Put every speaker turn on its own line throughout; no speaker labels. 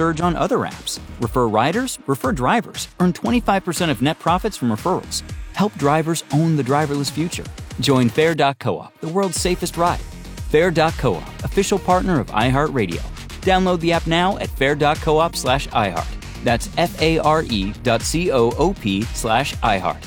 surge on other apps. Refer riders, refer drivers. Earn 25% of net profits from referrals. Help drivers own the driverless future. Join Fair.coop, the world's safest ride. Fair.coop, official partner of iHeartRadio. Download the app now at fair.coop/iHeart. That's FARE.coop/iHeart.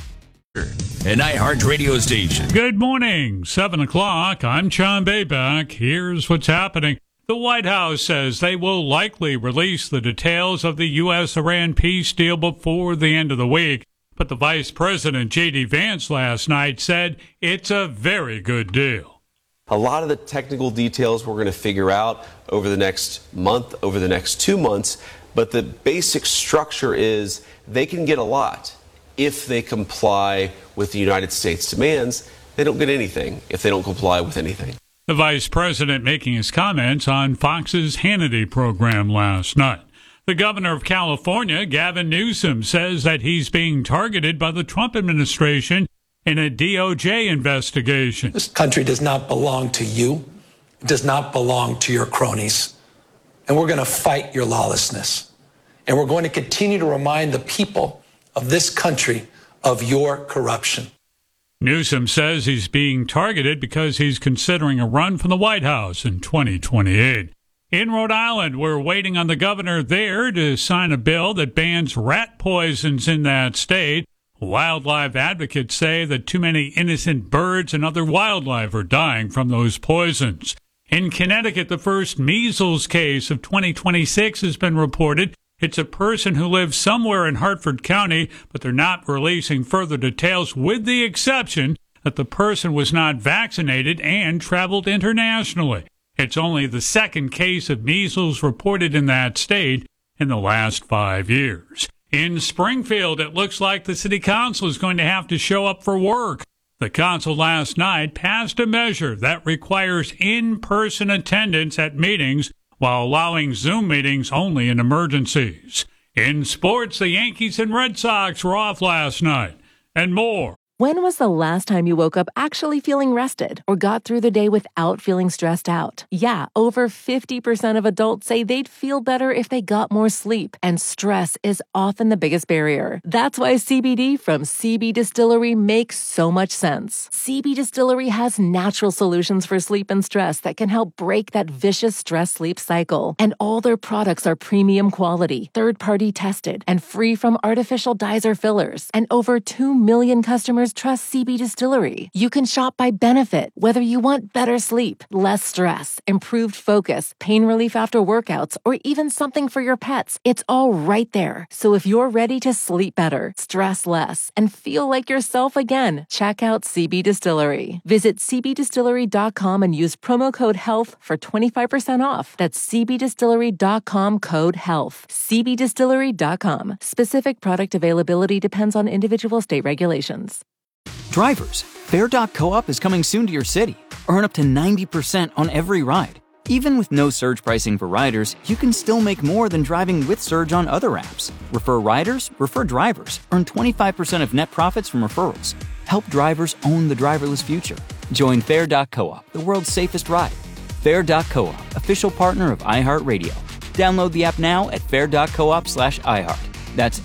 An iHeart radio station.
Good morning, 7 o'clock. I'm John Bayback. Here's what's happening. The White House says they will likely release the details of the U.S.-Iran peace deal before the end of the week. But the Vice President, J.D. Vance, last night said it's a very good deal.
A lot of the technical details we're going to figure out over the next month, over the next 2 months. But the basic structure is they can get a lot if they comply with the United States demands. They don't get anything if they don't comply with anything.
The Vice President making his comments on Fox's Hannity program last night. The governor of California, Gavin Newsom, says that he's being targeted by the Trump administration in a DOJ investigation.
This country does not belong to you. It does not belong to your cronies. And we're going to fight your lawlessness. And we're going to continue to remind the people of this country of your corruption.
Newsom says he's being targeted because he's considering a run for the White House in 2028. In Rhode Island, we're waiting on the governor there to sign a bill that bans rat poisons in that state. Wildlife advocates say that too many innocent birds and other wildlife are dying from those poisons. In Connecticut, the first measles case of 2026 has been reported. It's a person who lives somewhere in Hartford County, but they're not releasing further details, with the exception that the person was not vaccinated and traveled internationally. It's only the second case of measles reported in that state in the last 5 years. In Springfield, it looks like the city council is going to have to show up for work. The council last night passed a measure that requires in-person attendance at meetings while allowing Zoom meetings only in emergencies. In sports, the Yankees and Red Sox were off last night, and more.
When was the last time you woke up actually feeling rested or got through the day without feeling stressed out? Yeah, over 50% of adults say they'd feel better if they got more sleep, and stress is often the biggest barrier. That's why CBD from CB Distillery makes so much sense. CB Distillery has natural solutions for sleep and stress that can help break that vicious stress-sleep cycle. And all their products are premium quality, third-party tested, and free from artificial dyes or fillers. And over 2 million customers trust CB Distillery. You can shop by benefit, whether you want better sleep, less stress, improved focus, pain relief after workouts, or even something for your pets. It's all right there. So if you're ready to sleep better, stress less, and feel like yourself again, check out CB Distillery. Visit cbdistillery.com and use promo code HEALTH for 25% off. That's cbdistillery.com, code HEALTH. cbdistillery.com. Specific product availability depends on individual state regulations.
Drivers, Fair.coop is coming soon to your city. Earn up to 90% on every ride. Even with no surge pricing for riders, you can still make more than driving with surge on other apps. Refer riders, refer drivers. Earn 25% of net profits from referrals. Help drivers own the driverless future. Join Fair.coop, the world's safest ride. Fair.coop, official partner of iHeartRadio. Download the app now at fair.coop/iHeart. That's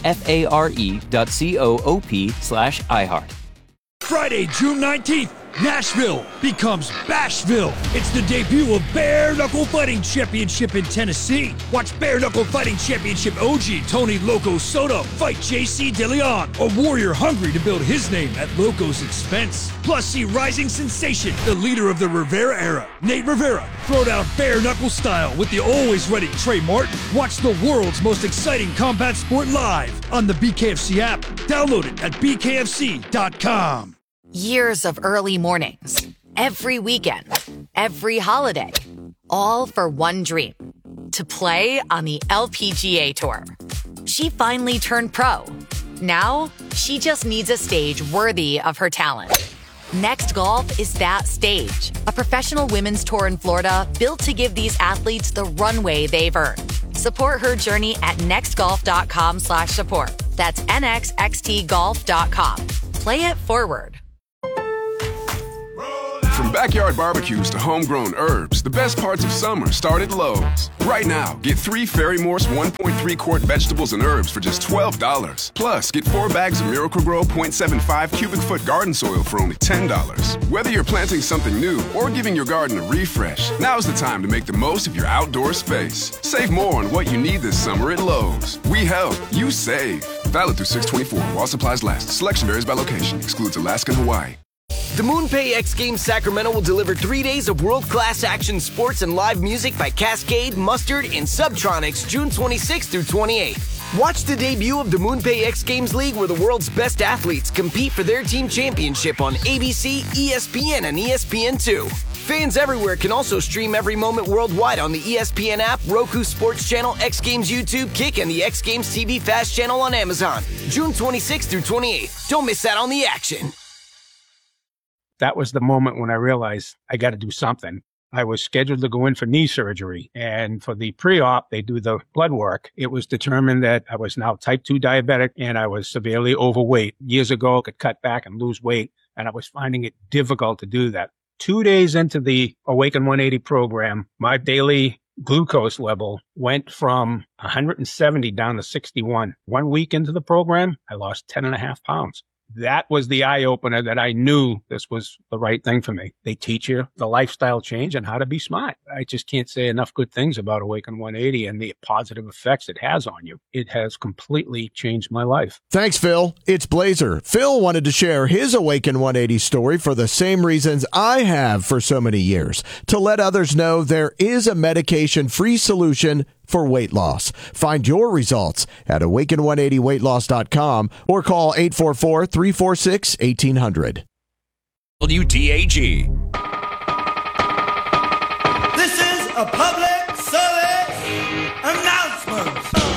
FARE.coop/iHeart.
Friday, June 19th, Nashville becomes Bashville. It's the debut of Bare Knuckle Fighting Championship in Tennessee. Watch Bare Knuckle Fighting Championship OG Tony Loco Soto fight JC DeLeon, a warrior hungry to build his name at Loco's expense. Plus, see rising sensation, the leader of the Rivera era, Nate Rivera, throw down bare knuckle style with the always ready Trey Martin. Watch the world's most exciting combat sport live on the BKFC app. Download it at bkfc.com.
Years of early mornings, every weekend, every holiday, all for one dream, to play on the LPGA Tour. She finally turned pro. Now, she just needs a stage worthy of her talent. Next Golf is that stage, a professional women's tour in Florida built to give these athletes the runway they've earned. Support her journey at nextgolf.com/support. That's nxxtgolf.com. Play it forward.
From backyard barbecues to homegrown herbs, the best parts of summer start at Lowe's. Right now, get 3 Ferry Morse 1.3-quart vegetables and herbs for just $12. Plus, get 4 bags of Miracle-Gro 0.75 cubic foot garden soil for only $10. Whether you're planting something new or giving your garden a refresh, now's the time to make the most of your outdoor space. Save more on what you need this summer at Lowe's. We help, you save. Valid through 6/24 while supplies last. Selection varies by location. Excludes Alaska and Hawaii.
The MoonPay X Games Sacramento will deliver 3 days of world-class action sports and live music by Cascade, Mustard, and Subtronics June 26th through 28th. Watch the debut of the MoonPay X Games League where the world's best athletes compete for their team championship on ABC, ESPN, and ESPN2. Fans everywhere can also stream every moment worldwide on the ESPN app, Roku Sports Channel, X Games YouTube, Kick, and the X Games TV Fast Channel on Amazon. June 26th through 28th. Don't miss out on the action.
That was the moment when I realized I got to do something. I was scheduled to go in for knee surgery, and for the pre-op, they do the blood work. It was determined that I was now type 2 diabetic and I was severely overweight. Years ago, I could cut back and lose weight, and I was finding it difficult to do that. 2 days into the Awaken 180 program, my daily glucose level went from 170 down to 61. 1 week into the program, I lost 10.5 pounds. That was the eye-opener that I knew this was the right thing for me. They teach you the lifestyle change and how to be smart. I just can't say enough good things about Awaken 180 and the positive effects it has on you. It has completely changed my life.
Thanks, Phil. It's Blazer. Phil wanted to share his Awaken 180 story for the same reasons I have for so many years, to let others know there is a medication-free solution for weight loss. Find your results at awaken180weightloss.com or call 844-346-1800.
WDAG.
This is a public service announcement.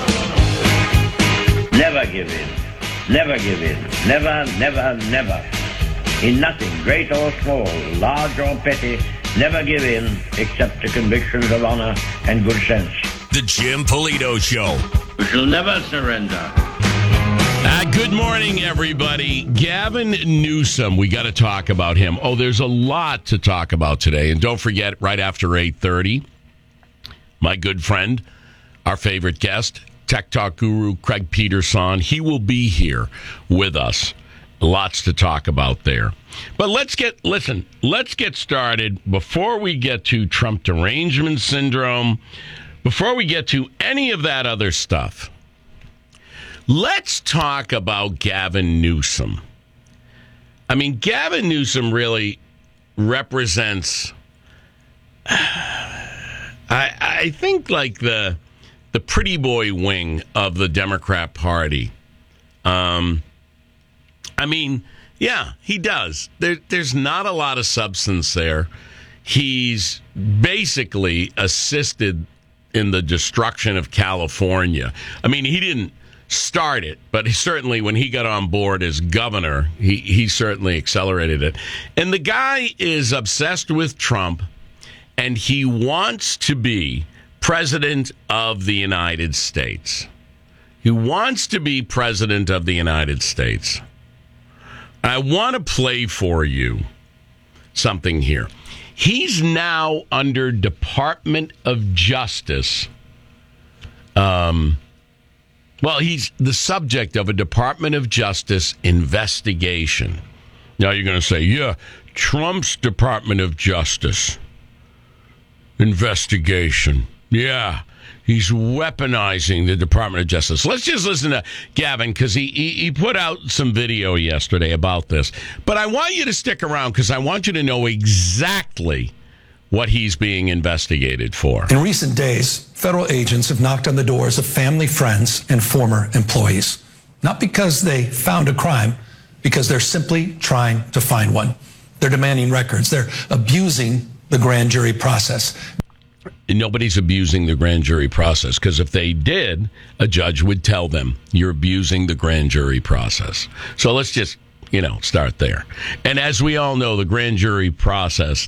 Never give in. Never give in. Never, never, never. In nothing, great or small, large or petty, never give in except to convictions of honor and good sense.
The Jim Polito Show.
We shall never surrender.
Good morning, everybody. Gavin Newsom, we got to talk about him. Oh, there's a lot to talk about today. And don't forget, right after 8:30, my good friend, our favorite guest, Tech Talk guru Craig Peterson, he will be here with us. Lots to talk about there. But let's get started before we get to Trump derangement syndrome. Before we get to any of that other stuff, let's talk about Gavin Newsom. I mean, Gavin Newsom really represents, I think, like the pretty boy wing of the Democrat Party. I mean, yeah, he does. There's not a lot of substance there. He's basically assisted in the destruction of California. I mean, he didn't start it, but certainly when he got on board as governor, he certainly accelerated it. And the guy is obsessed with Trump, and he wants to be president of the United States. He wants to be president of the United States. I want to play for you something here. He's now under Department of Justice. He's the subject of a Department of Justice investigation. Now you're going to say, yeah, Trump's Department of Justice investigation. Yeah, he's weaponizing the Department of Justice. Let's just listen to Gavin, because he put out some video yesterday about this. But I want you to stick around, because I want you to know exactly what he's being investigated for.
In recent days, federal agents have knocked on the doors of family, friends, and former employees. Not because they found a crime, because they're simply trying to find one. They're demanding records. They're abusing the grand jury process.
Nobody's abusing the grand jury process, because if they did, a judge would tell them, you're abusing the grand jury process. So let's just, start there. And as we all know, the grand jury process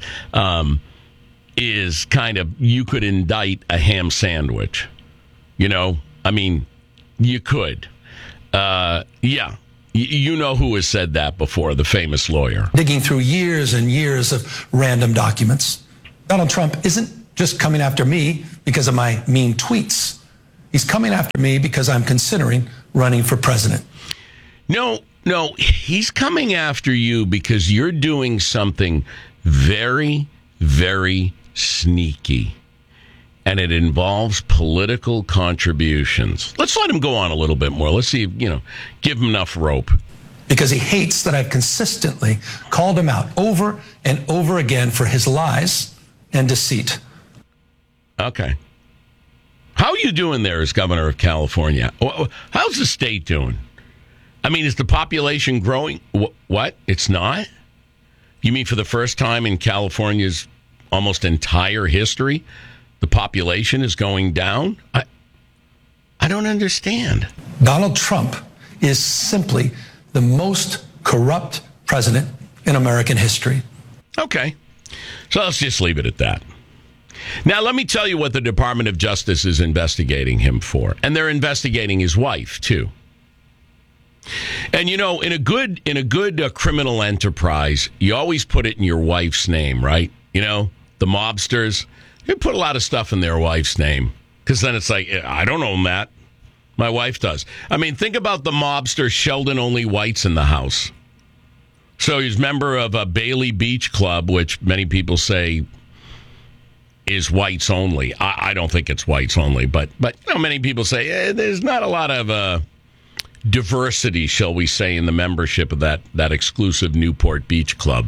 is kind of, you could indict a ham sandwich. You could. You know who has said that before, the famous lawyer.
Digging through years and years of random documents. Donald Trump isn't just coming after me because of my mean tweets. He's coming after me because I'm considering running for president.
No, he's coming after you because you're doing something very, very sneaky. And it involves political contributions. Let's let him go on a little bit more. Let's see, give him enough rope.
Because he hates that I've consistently called him out over and over again for his lies and deceit.
Okay. How are you doing there as governor of California? How's the state doing? I mean, is the population growing? What? It's not? You mean for the first time in California's almost entire history, the population is going down? I don't understand.
Donald Trump is simply the most corrupt president in American history.
Okay. So let's just leave it at that. Now, let me tell you what the Department of Justice is investigating him for. And they're investigating his wife, too. And, in a good criminal enterprise, you always put it in your wife's name, right? The mobsters, they put a lot of stuff in their wife's name. Because then it's like, I don't own that. My wife does. I mean, think about the mobster Sheldon Only White's in the house. So he's a member of a Bailey Beach Club, which many people say is whites only. I don't think it's whites only, but many people say there's not a lot of diversity, shall we say, in the membership of that exclusive Newport Beach Club.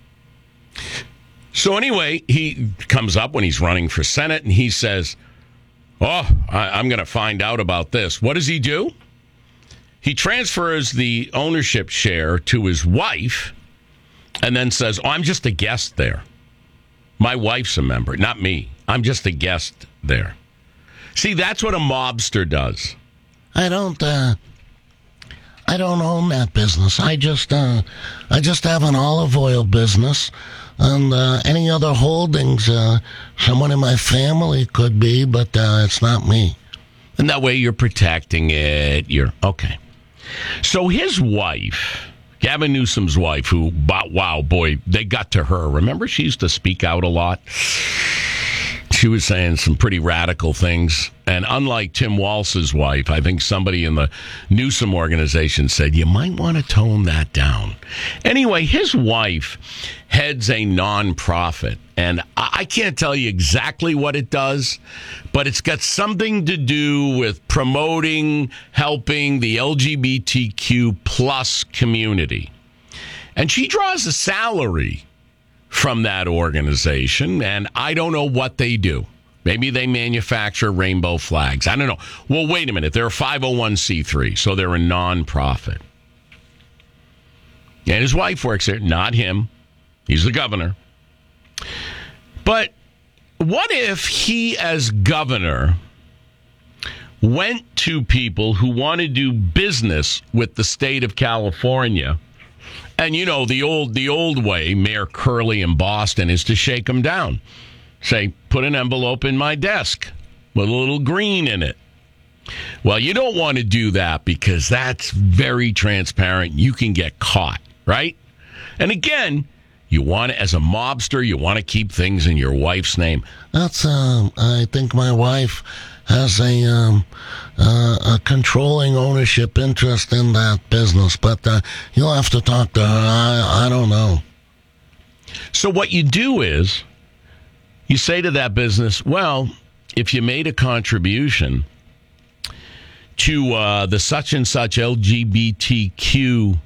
So anyway, he comes up when he's running for Senate and he says, I'm going to find out about this. What does he do? He transfers the ownership share to his wife and then says, I'm just a guest there. My wife's a member, not me. I'm just a guest there. See, that's what a mobster does.
I don't own that business. I just have an olive oil business, and any other holdings, someone in my family could be, but it's not me.
And that way you're protecting it. You're okay. So his wife, Gavin Newsom's wife, who, wow, boy, they got to her. Remember, she used to speak out a lot. She was saying some pretty radical things. And unlike Tim Walz's wife, I think somebody in the Newsom organization said, you might want to tone that down. Anyway, his wife heads a nonprofit. And I can't tell you exactly what it does, but it's got something to do with promoting, helping the LGBTQ plus community. And she draws a salary from that organization, and I don't know what they do. Maybe they manufacture rainbow flags. I don't know. Well, wait a minute. They're a 501c3, so they're a nonprofit. And his wife works there, not him. He's the governor. But what if he, as governor, went to people who want to do business with the state of California? And, the old way, Mayor Curley in Boston, is to shake them down. Say, put an envelope in my desk with a little green in it. Well, you don't want to do that because that's very transparent. You can get caught, right? And again, you want to, as a mobster, you want to keep things in your wife's name.
That's, I think my wife has a controlling ownership interest in that business, but you'll have to talk to her. I don't know.
So what you do is you say to that business, well, if you made a contribution to the such and such LGBTQ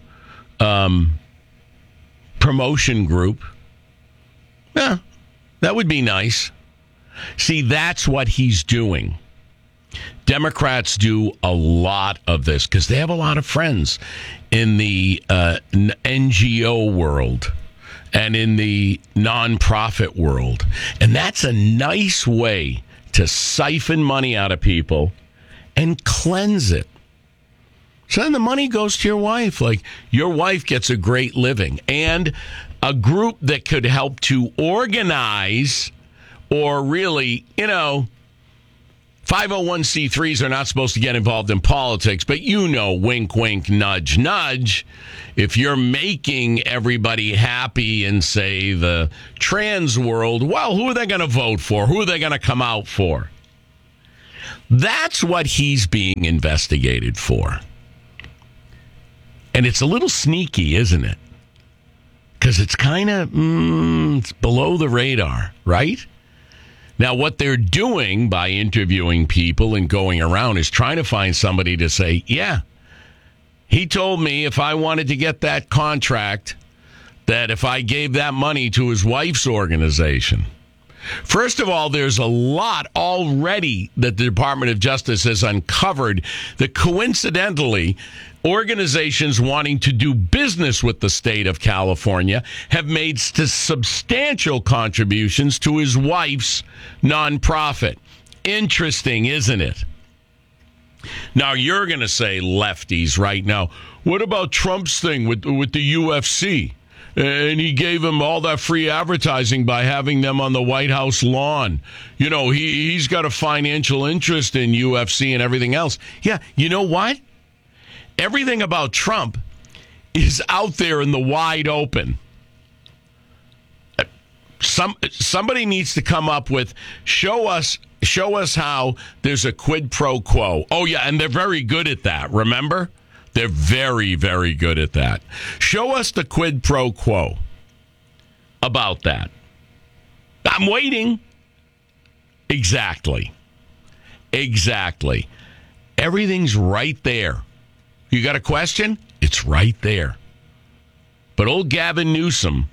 promotion group, yeah, that would be nice. See, that's what he's doing. Democrats do a lot of this because they have a lot of friends in the NGO world and in the nonprofit world. And that's a nice way to siphon money out of people and cleanse it. So then the money goes to your wife. Like, your wife gets a great living. And a group that could help to organize or really, 501c3s are not supposed to get involved in politics, but wink, wink, nudge, nudge. If you're making everybody happy in, say, the trans world, well, who are they going to vote for? Who are they going to come out for? That's what he's being investigated for. And it's a little sneaky, isn't it? Because it's kind of it's below the radar, right? Now, what they're doing by interviewing people and going around is trying to find somebody to say, yeah, he told me if I wanted to get that contract, that if I gave that money to his wife's organization. First of all, there's a lot already that the Department of Justice has uncovered that coincidentally, organizations wanting to do business with the state of California have made substantial contributions to his wife's nonprofit. Interesting, isn't it? Now, you're going to say, lefties right now, what about Trump's thing with the UFC? And he gave him all that free advertising by having them on the White House lawn. You know, he's got a financial interest in UFC and everything else. Yeah, you know what? Everything about Trump is out there in the wide open. Somebody needs to come up with, show us how there's a quid pro quo. Oh, yeah, and they're very good at that, remember? They're very, very good at that. Show us the quid pro quo about that. I'm waiting. Exactly. Everything's right there. You got a question? It's right there. But old Gavin Newsom,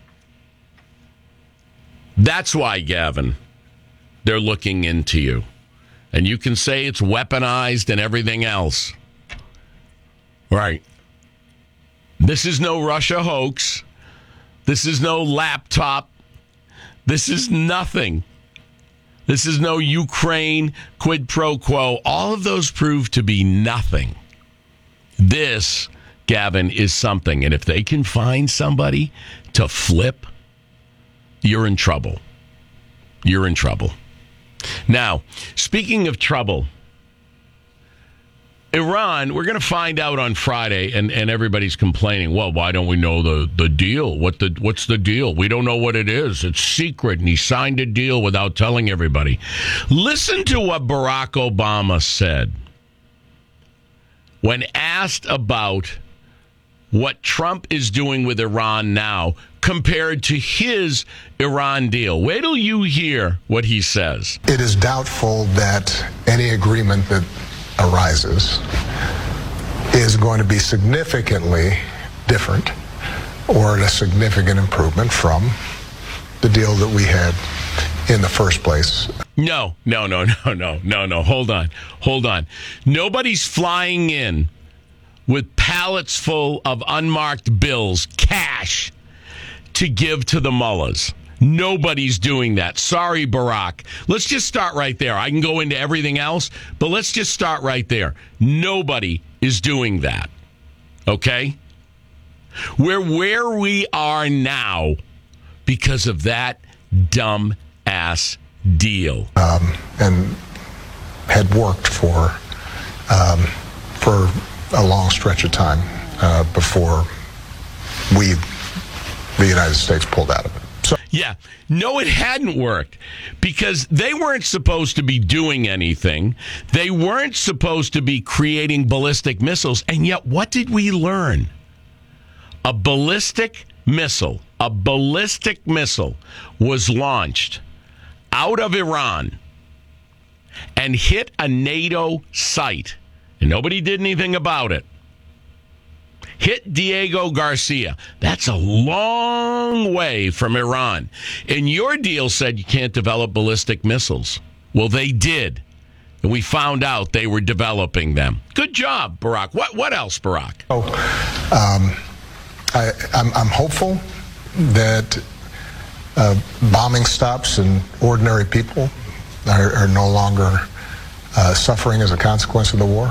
that's why, Gavin, they're looking into you. And you can say it's weaponized and everything else. Right. This is no Russia hoax. This is no laptop. This is nothing. This is no Ukraine quid pro quo. All of those prove to be nothing. This, Gavin, is something. And if they can find somebody to flip, you're in trouble. You're in trouble. Now, speaking of trouble, Iran, we're going to find out on Friday, and everybody's complaining, well, why don't we know the deal? What's the deal? We don't know what it is. It's secret, and he signed a deal without telling everybody. Listen to what Barack Obama said when asked about what Trump is doing with Iran now compared to his Iran deal. Wait till you hear what he says.
It is doubtful that any agreement that arises is going to be significantly different or a significant improvement from the deal that we had in the first place.
No. Hold on. Nobody's flying in with pallets full of unmarked bills, cash, to give to the mullahs. Nobody's doing that. Sorry, Barack. Let's just start right there. I can go into everything else, but let's just start right there. Nobody is doing that. Okay? We're where we are now because of that dumb-ass deal.
And had worked for a long stretch of time before the United States pulled out of it.
Yeah. No, it hadn't worked because they weren't supposed to be doing anything. They weren't supposed to be creating ballistic missiles. And yet, what did we learn? A ballistic missile was launched out of Iran and hit a NATO site. And nobody did anything about it. Hit Diego Garcia. That's a long way from Iran. And your deal said you can't develop ballistic missiles. Well, they did. And we found out they were developing them. Good job, Barack. What else, Barack?
I'm hopeful that bombing stops and ordinary people are no longer suffering as a consequence of the war.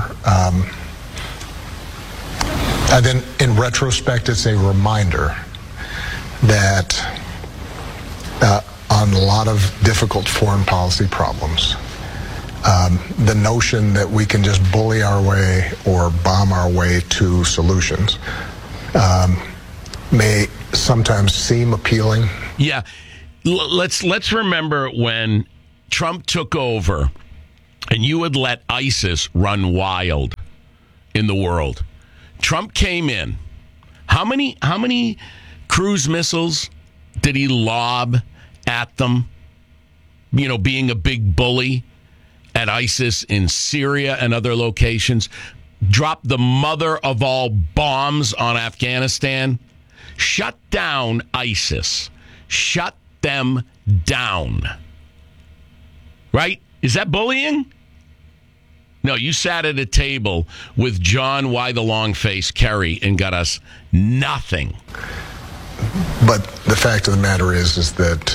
And then, in retrospect, it's a reminder that on a lot of difficult foreign policy problems, The notion that we can just bully our way or bomb our way to solutions may sometimes seem appealing.
Yeah. Let's remember when Trump took over and you would let ISIS run wild in the world. Trump came in. How many cruise missiles did he lob at them? You know, being a big bully at ISIS in Syria and other locations. Dropped the mother of all bombs on Afghanistan. Shut down ISIS. Shut them down. Right? Is that bullying? No, you sat at a table with John Y. the Long-Face Kerry and got us nothing.
But the fact of the matter is that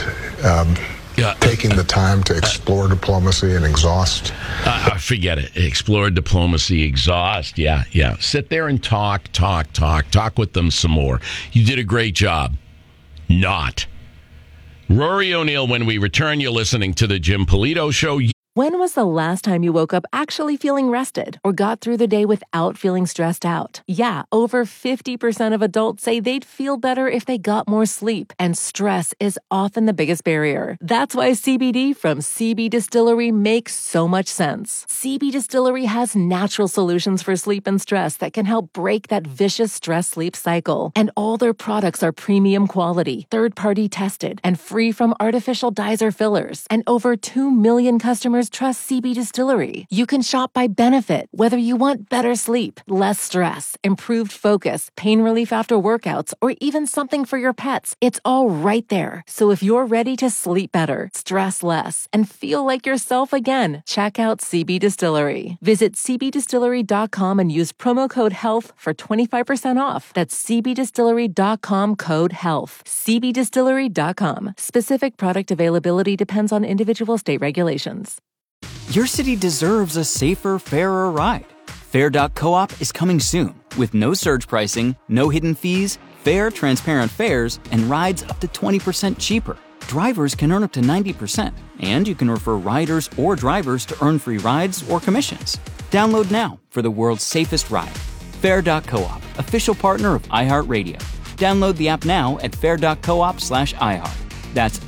taking the time to explore diplomacy and exhaust.
Forget it. Explore diplomacy, exhaust. Yeah. Sit there and talk with them some more. You did a great job. Not. Rory O'Neill, when we return, you're listening to the Jim Polito Show.
When was the last time you woke up actually feeling rested or got through the day without feeling stressed out? Yeah, over 50% of adults say they'd feel better if they got more sleep, and stress is often the biggest barrier. That's why CBD from CB Distillery makes so much sense. CB Distillery has natural solutions for sleep and stress that can help break that vicious stress-sleep cycle. And all their products are premium quality, third-party tested, and free from artificial dyes or fillers. And over 2 million customers trust CB Distillery. You can shop by benefit, whether you want better sleep, less stress, improved focus, pain relief after workouts, or even something for your pets. It's all right there. So if you're ready to sleep better, stress less, and feel like yourself again, check out CB Distillery. Visit cbdistillery.com and use promo code HEALTH for 25% off. That's cbdistillery.com, code HEALTH. cbdistillery.com. Specific product availability depends on individual state regulations.
Your city deserves a safer, fairer ride. Fair.coop is coming soon with no surge pricing, no hidden fees, fair, transparent fares, and rides up to 20% cheaper. Drivers can earn up to 90%, and you can refer riders or drivers to earn free rides or commissions. Download now for the world's safest ride. Fair.coop, official partner of iHeartRadio. Download the app now at fair.coop/iHeart. That's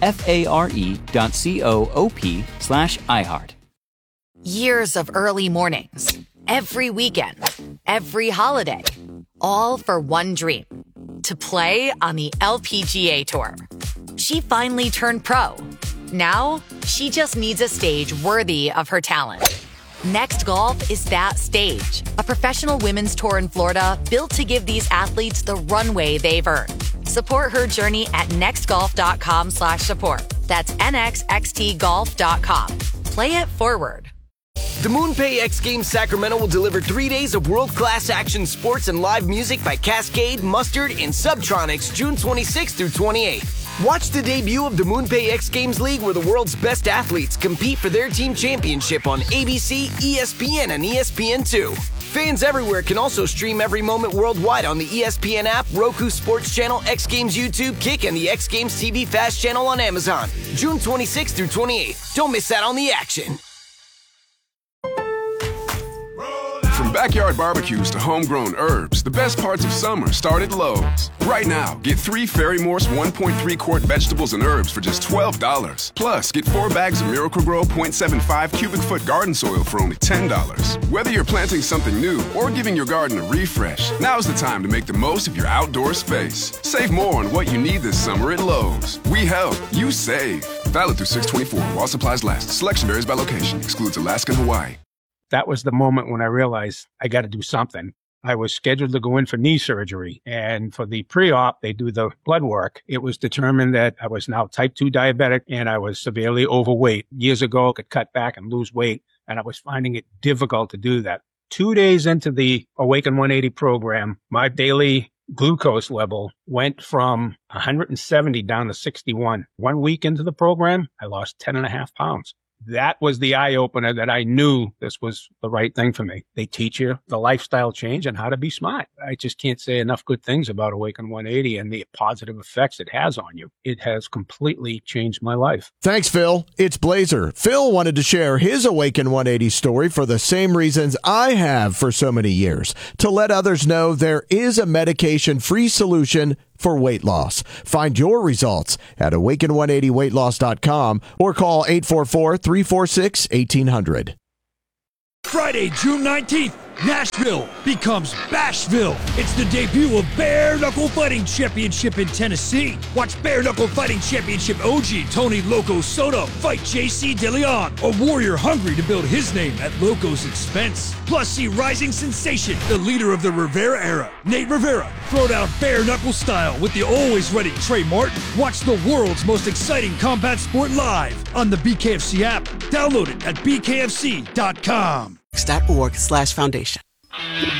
FARE.coop/iHeart.
Years of early mornings, every weekend, every holiday, all for one dream, to play on the LPGA Tour. She finally turned pro. Now, she just needs a stage worthy of her talent. Next Golf is that stage, a professional women's tour in Florida built to give these athletes the runway they've earned. Support her journey at nextgolf.com/support. That's nxxtgolf.com. Play it forward.
The MoonPay X Games Sacramento will deliver 3 days of world-class action sports and live music by Cascade, Mustard, and Subtronics June 26th through 28th. Watch the debut of the MoonPay X Games League, where the world's best athletes compete for their team championship on ABC, ESPN, and ESPN2. Fans everywhere can also stream every moment worldwide on the ESPN app, Roku Sports Channel, X Games YouTube, Kick, and the X Games TV Fast channel on Amazon. June 26th through 28th. Don't miss out on the action.
From backyard barbecues to homegrown herbs, the best parts of summer start at Lowe's. Right now, get 3 Ferry Morse 1.3 quart vegetables and herbs for just $12. Plus, get 4 bags of Miracle-Gro 0.75 cubic foot garden soil for only $10. Whether you're planting something new or giving your garden a refresh, now's the time to make the most of your outdoor space. Save more on what you need this summer at Lowe's. We help, you save. Valid through 6/24 while supplies last. Selection varies by location. Excludes Alaska and Hawaii.
That was the moment when I realized I got to do something. I was scheduled to go in for knee surgery, and for the pre-op, they do the blood work. It was determined that I was now type 2 diabetic and I was severely overweight. Years ago, I could cut back and lose weight, and I was finding it difficult to do that. 2 days into the Awaken 180 program, my daily glucose level went from 170 down to 61. 1 week into the program, I lost 10.5 pounds. That was the eye-opener that I knew this was the right thing for me. They teach you the lifestyle change and how to be smart. I just can't say enough good things about Awaken 180 and the positive effects it has on you. It has completely changed my life.
Thanks, Phil. It's Blazer. Phil wanted to share his Awaken 180 story for the same reasons I have for so many years, to let others know there is a medication-free solution for weight loss. Find your results at awaken180weightloss.com or call 844-346-1800.
Friday, June 19th, Nashville becomes Bashville. It's the debut of Bare Knuckle Fighting Championship in Tennessee. Watch Bare Knuckle Fighting Championship OG Tony Loco Soto fight JC DeLeon, a warrior hungry to build his name at Loco's expense. Plus, see rising sensation, the leader of the Rivera era, Nate Rivera, throw down bare knuckle style with the always ready Trey Martin. Watch the world's most exciting combat sport live on the BKFC app. Download it at bkfc.com.
.org/foundation.